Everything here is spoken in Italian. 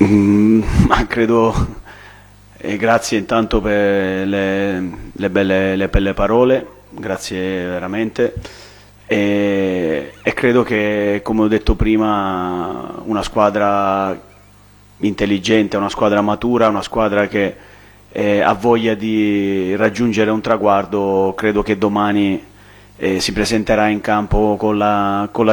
Ma credo, e grazie intanto per le belle parole, grazie veramente. E credo che, come ho detto prima, una squadra intelligente, una squadra matura, una squadra che ha voglia di raggiungere un traguardo, credo che domani si presenterà in campo con la